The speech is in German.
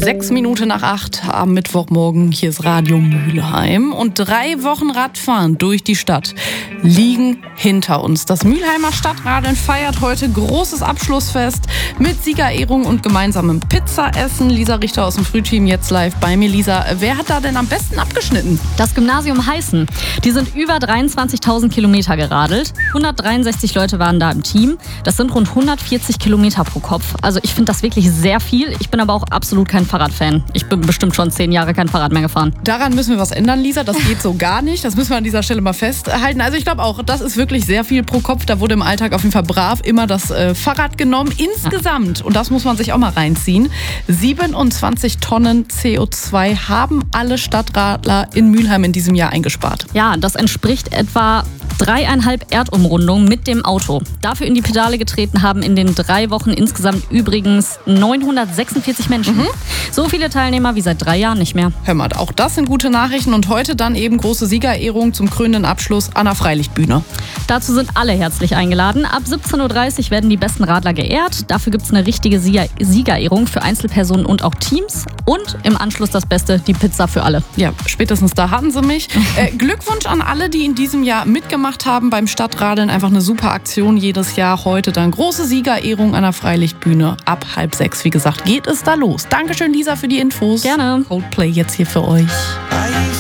7:06 am Mittwochmorgen. Hier ist Radio Mülheim. Und 3 Wochen Radfahren durch die Stadt liegen hinter uns. Das Mülheimer Stadtradeln feiert heute großes Abschlussfest mit Siegerehrung und gemeinsamem Pizzaessen. Lisa Richter aus dem Frühteam jetzt live bei mir. Lisa, wer hat da denn am besten abgeschnitten? Das Gymnasium Heißen. Die sind über 23.000 Kilometer geradelt. 163 Leute waren da im Team. Das sind rund 140 Kilometer pro Kopf. Also ich finde das wirklich sehr viel. Ich bin aber auch absolut kein Fahrradfan. Ich bin bestimmt schon 10 Jahre kein Fahrrad mehr gefahren. Daran müssen wir was ändern, Lisa. Das geht so gar nicht. Das müssen wir an dieser Stelle mal festhalten. Also ich glaube auch, das ist wirklich sehr viel pro Kopf. Da wurde im Alltag auf jeden Fall brav immer das Fahrrad genommen. Insgesamt, und das muss man sich auch mal reinziehen, 27 Tonnen CO2 haben alle Stadtradler in Mülheim in diesem Jahr eingespart. Ja, das entspricht etwa 3,5 Erdumrundungen mit dem Auto. Dafür in die Pedale getreten haben in den 3 Wochen insgesamt übrigens 946 Menschen. So viele Teilnehmer wie seit 3 Jahren nicht mehr. Hör mal, auch das sind gute Nachrichten. Und heute dann eben große Siegerehrung zum krönenden Abschluss an der Freilichtbühne. Dazu sind alle herzlich eingeladen. Ab 17:30 Uhr werden die besten Radler geehrt. Dafür gibt es eine richtige Siegerehrung für Einzelpersonen und auch Teams. Und im Anschluss das Beste, die Pizza für alle. Ja, spätestens da hatten sie mich. Glückwunsch an alle, die in diesem Jahr mitgemacht haben beim Stadtradeln. Einfach eine super Aktion jedes Jahr. Heute dann große Siegerehrung an der Freilichtbühne. Ab 5:30, wie gesagt, geht es da los. Dankeschön, Lisa, für die Infos. Gerne. Coldplay jetzt hier für euch.